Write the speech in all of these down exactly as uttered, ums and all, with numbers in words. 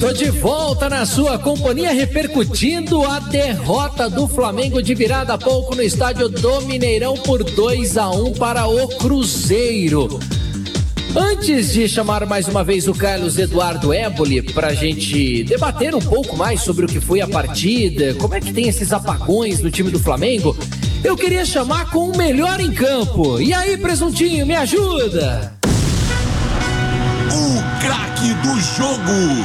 Tô de volta na sua companhia, repercutindo a derrota do Flamengo de virada há pouco no estádio do Mineirão por dois a um para o Cruzeiro. Antes de chamar mais uma vez o Carlos Eduardo Éboli pra gente debater um pouco mais sobre o que foi a partida, como é que tem esses apagões no time do Flamengo, eu queria chamar com o melhor em campo. E aí, Presuntinho, me ajuda? O craque do jogo.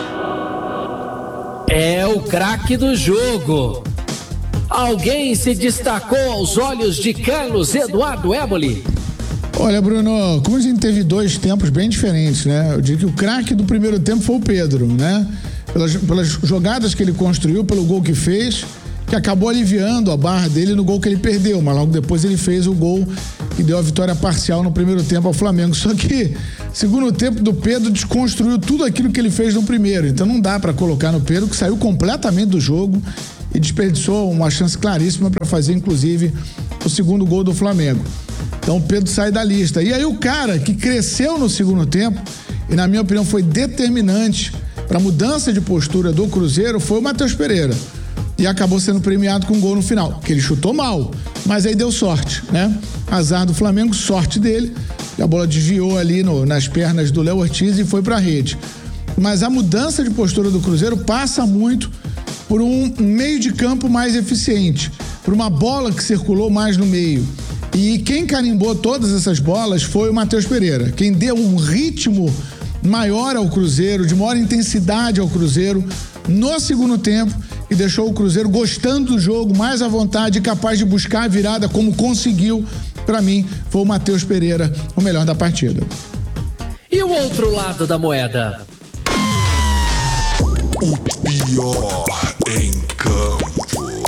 É o craque do jogo. Alguém se destacou aos olhos de Carlos Eduardo Éboli? Olha, Bruno, como a gente teve dois tempos bem diferentes, né? Eu diria que o craque do primeiro tempo foi o Pedro, né? Pelas, pelas jogadas que ele construiu, pelo gol que fez, que acabou aliviando a barra dele no gol que ele perdeu, mas logo depois ele fez o gol que deu a vitória parcial no primeiro tempo ao Flamengo. Só que, segundo tempo do Pedro, desconstruiu tudo aquilo que ele fez no primeiro. Então não dá para colocar no Pedro, que saiu completamente do jogo e desperdiçou uma chance claríssima para fazer, inclusive, o segundo gol do Flamengo. Então o Pedro sai da lista. E aí o cara que cresceu no segundo tempo e, na minha opinião, foi determinante para a mudança de postura do Cruzeiro foi o Matheus Pereira. E acabou sendo premiado com um gol no final, que ele chutou mal, mas aí deu sorte, né? Azar do Flamengo, sorte dele. A bola desviou ali no, nas pernas do Léo Ortiz e foi para a rede. Mas a mudança de postura do Cruzeiro passa muito por um meio de campo mais eficiente, por uma bola que circulou mais no meio. E quem carimbou todas essas bolas foi o Matheus Pereira. Quem deu um ritmo maior ao Cruzeiro, de maior intensidade ao Cruzeiro no segundo tempo, e deixou o Cruzeiro gostando do jogo, mais à vontade e capaz de buscar a virada como conseguiu. Para mim, foi o Matheus Pereira o melhor da partida. E o outro lado da moeda? O pior em campo.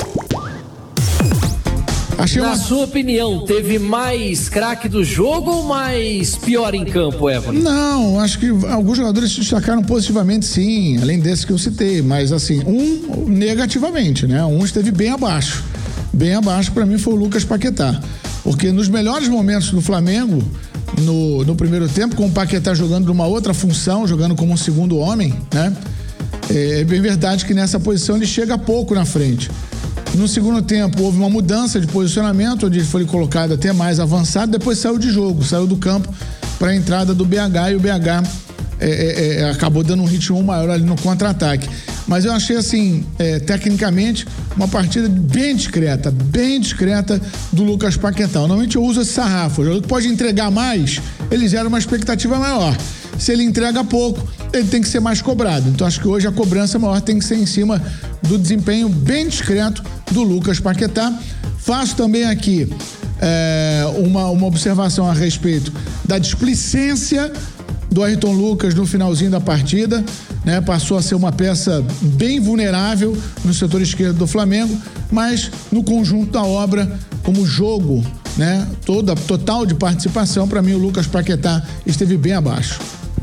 Achei uma... Na sua opinião, teve mais craque do jogo ou mais pior em campo, Éboli? Não, acho que alguns jogadores se destacaram positivamente, sim, além desse que eu citei, mas assim, um negativamente, né? Um esteve bem abaixo. Bem abaixo, para mim, foi o Lucas Paquetá. Porque nos melhores momentos do Flamengo, no, no primeiro tempo, com o Paquetá jogando numa outra função, jogando como um segundo homem, né? É bem verdade que nessa posição ele chega pouco na frente. No segundo tempo houve uma mudança de posicionamento, onde ele foi colocado até mais avançado, depois saiu de jogo, saiu do campo para a entrada do B H e o B H é, é, é, acabou dando um ritmo maior ali no contra-ataque. Mas eu achei assim, é, tecnicamente, uma partida bem discreta, bem discreta do Lucas Paquetá. Normalmente eu uso esse sarrafo, o jogador que pode entregar mais, ele gera uma expectativa maior. Se ele entrega pouco, ele tem que ser mais cobrado. Então acho que hoje a cobrança maior tem que ser em cima do desempenho bem discreto do Lucas Paquetá. Faço também aqui é, uma, uma observação a respeito da displicência do Ayrton Lucas no finalzinho da partida, né? Passou a ser uma peça bem vulnerável no setor esquerdo do Flamengo, mas no conjunto da obra, como jogo, né? Toda, total de participação, para mim o Lucas Paquetá esteve bem abaixo.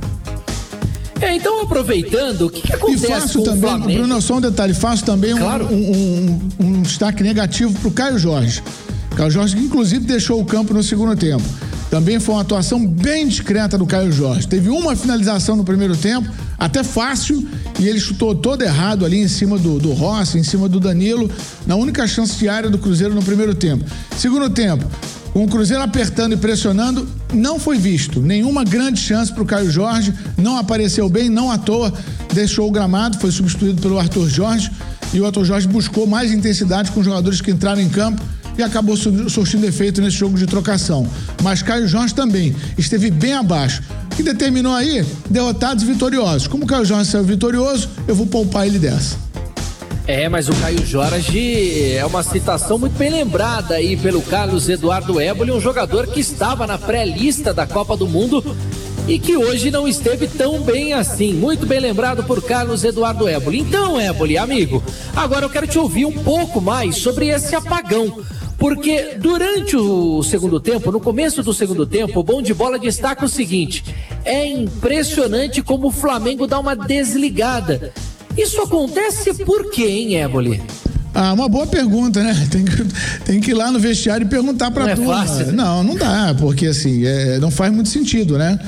É, então aproveitando, o que, que acontece e faço com também, o Flamengo? Bruno, só um detalhe, faço também claro. um, um, um, um destaque negativo pro Caio Jorge. Caio Jorge que inclusive deixou o campo no segundo tempo. Também foi uma atuação bem discreta do Caio Jorge. Teve uma finalização no primeiro tempo, até fácil, e ele chutou todo errado ali em cima do, do Rossi, em cima do Danilo, na única chance de área do Cruzeiro no primeiro tempo. Segundo tempo, com o Cruzeiro apertando e pressionando, não foi visto nenhuma grande chance para o Caio Jorge, não apareceu bem, não à toa, deixou o gramado, foi substituído pelo Arthur Jorge, e o Arthur Jorge buscou mais intensidade com os jogadores que entraram em campo e acabou surtindo efeito nesse jogo de trocação. Mas Caio Jorge também esteve bem abaixo, que determinou aí derrotados e vitoriosos. Como o Caio Jorge saiu vitorioso, eu vou poupar ele dessa. É, mas o Caio Jorge é uma citação muito bem lembrada aí pelo Carlos Eduardo Éboli, um jogador que estava na pré-lista da Copa do Mundo e que hoje não esteve tão bem assim. Muito bem lembrado por Carlos Eduardo Éboli. Então, Éboli, amigo, agora eu quero te ouvir um pouco mais sobre esse apagão. Porque durante o segundo tempo, no começo do segundo tempo, o Bom de Bola destaca o seguinte: é impressionante como o Flamengo dá uma desligada. Isso acontece por quê, hein, Éboli? Ah, uma boa pergunta, né? Tem que, tem que ir lá no vestiário e perguntar pra não turma. É fácil, né? Não, não dá, porque assim, é, não faz muito sentido, né?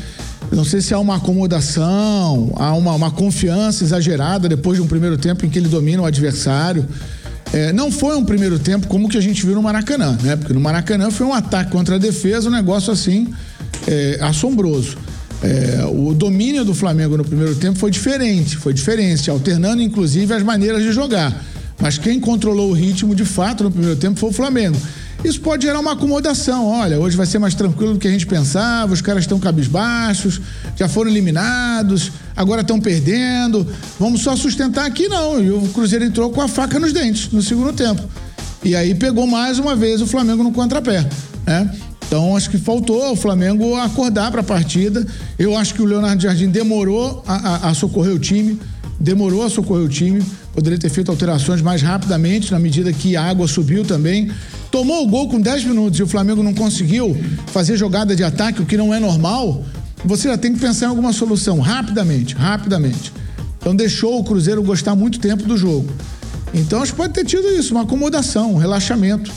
Não sei se há uma acomodação, há uma, uma confiança exagerada depois de um primeiro tempo em que ele domina o adversário. É, não foi um primeiro tempo como que a gente viu no Maracanã, né? Porque no Maracanã foi um ataque contra a defesa, um negócio assim, é, assombroso. É, o domínio do Flamengo no primeiro tempo foi diferente, foi diferente, alternando inclusive as maneiras de jogar. Mas quem controlou o ritmo de fato no primeiro tempo foi o Flamengo. Isso pode gerar uma acomodação. Olha, hoje vai ser mais tranquilo do que a gente pensava, os caras estão cabisbaixos, já foram eliminados, agora estão perdendo, vamos só sustentar aqui. Não, e o Cruzeiro entrou com a faca nos dentes no segundo tempo. E aí pegou mais uma vez o Flamengo no contrapé, né? Então acho que faltou o Flamengo acordar para a partida. Eu acho que o Leonardo Jardim demorou a, a, a socorrer o time, demorou a socorrer o time, poderia ter feito alterações mais rapidamente, na medida que a água subiu também. Tomou o gol com dez minutos e o Flamengo não conseguiu fazer jogada de ataque, o que não é normal, você já tem que pensar em alguma solução, rapidamente, rapidamente. Então deixou o Cruzeiro gostar muito tempo do jogo. Então acho que pode ter tido isso, uma acomodação, um relaxamento.